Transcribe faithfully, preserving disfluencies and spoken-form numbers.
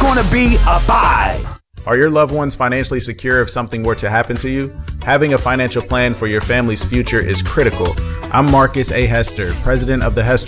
going to be a buy. Are your loved ones financially secure if something were to happen to you? Having a financial plan for your family's future is critical. I'm Marcus A. Hester, president of the Hester